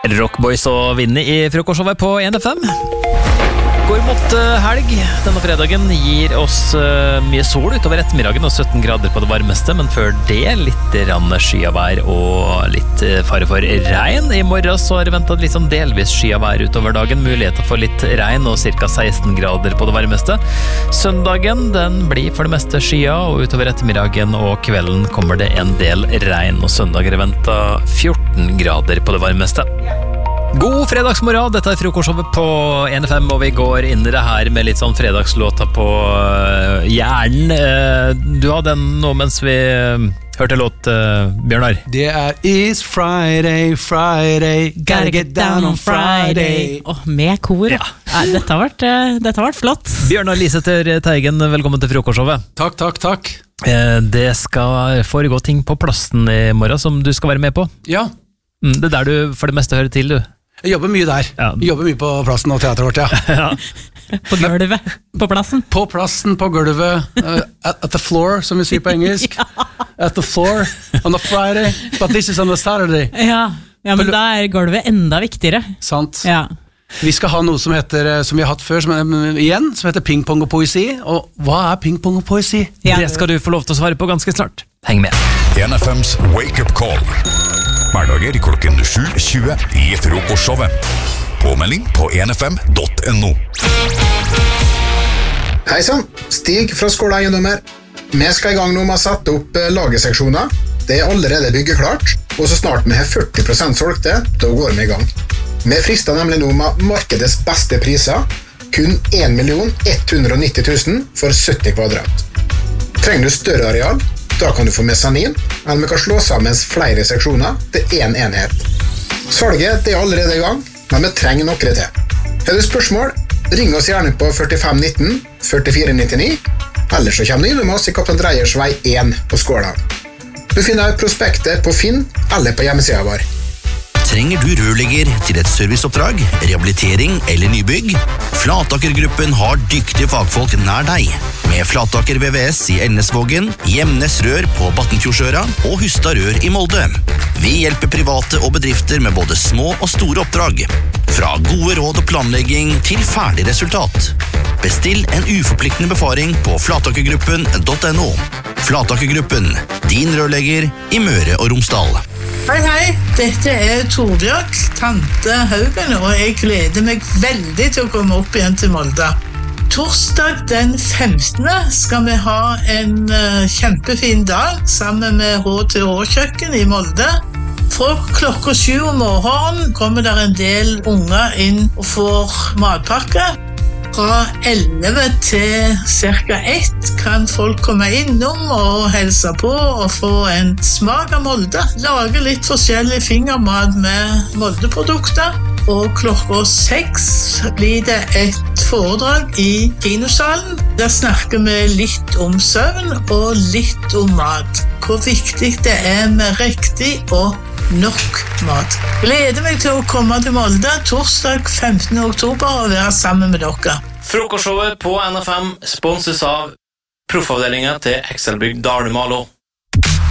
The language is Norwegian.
Rockboys og Vinny I frokostshowet på 1FM. Går mot helg. Denne fredagen gir oss mye sol utover ettermiddagen og 17 grader på det varmeste, men før det litt skyavær og litt fare for regn. I morgen så det ventet litt sånn delvis skyavær utover dagen, muligheter for litt regn og cirka 16 grader på det varmeste. Søndagen den blir for det meste skya, og utover ettermiddagen og kvelden kommer det en del regn, og søndag ventet 14 grader på det varmeste. God fredagsmorgen, dette frokostshowet på 1FM, og vi går inn I det her med litt sånn fredagslåta på hjernen. Du hadde den nå mens vi hørte låt, Bjørnar. Det It's Friday, Friday, gotta get down on Friday. Med kor. Ja. Dette har vært flott. Bjørnar Liseter Teigen, velkommen til frokostshowet. Takk. Det skal foregå ting på plassen I morgen som du skal være med på. Ja. Det der du for det meste hører til, du. Jeg jobber mye der. Ja. Jeg jobber mye på plassen og teateret vårt, ja. På gulvet, på plassen. På plassen, på gulvet, at the floor, som vi sier på engelsk. At the floor, on a Friday, but this is on a Saturday. Ja, men da gulvet enda viktigere. Sant. Ja. Vi skal ha noe som heter, som vi har hatt før, som heter pingpong og poesi. Og hva pingpong og poesi? Ja. Det skal du få lov til å svare på ganske snart. Heng med. 1FMs Wake Up Call. Hverdager klokken 7:20 I frokostshowet. Påmelding på 1fm.no. Hei sann, Stig fra Skåla Eiendommer. Vi skal I gang nå med å sette opp lagerseksjoner. Det allerede byggeklart, og så snart vi har 40% solgte, da går vi I gang. Vi frister nemlig nå med markedets beste priser, kun 1.190 000 for 70 kvadrat. Trenger du større areal? Da kan du få mesanin, eller vi kan slå sammen flere seksjoner til en enhet. Salget det allerede I gang, men vi trenger noe til. Har du spørsmål? Ring oss gjerne på 4519 4499, eller så kommer du innom oss I Kaptein Dreyers vei 1 på Skåla. Du finner prospektet på Finn eller på hjemmesiden vår. Trenger du rørlegger til et serviceoppdrag, rehabilitering eller nybygg? Flatakergruppen har dyktige fagfolk nær deg. Med Flataker VVS I Elnesvågen, Gjemnes Rør på Battenfjordsøra og Hustad Rør I Molde. Vi hjelper private og bedrifter med både små og store oppdrag. Fra gode råd og planlegging til ferdig resultat. Bestill en uforpliktende befaring på flatakergruppen.no. Flatakergruppen, din rørlegger I Møre og Romsdal. Hei, dette Torbjørg, tante Haugen, og jeg gleder meg veldig til å komme opp igjen til Molde. Torsdag den 15. skal vi ha en kjempefin dag sammen med H2H-kjøkken I Molde. Fra klokka 7 om morgenen kommer der en del unger inn og får matpakke. Fra 11 til cirka 1 kan folk komme innom og helse på og få en smak av Molde. Lage litt forskjellig fingermat med Molde-produkter. Og klokka 6 blir det et foredrag I kinosalen. Der snakker vi litt om søvn og litt om mat. Hvor viktig det med riktig og nok mat. Gleder meg til å komme til Molde torsdag 15. oktober og være sammen med dere. Frokostshowet på NFM sponses av proffavdelingen til Excelbygg Dalmalo.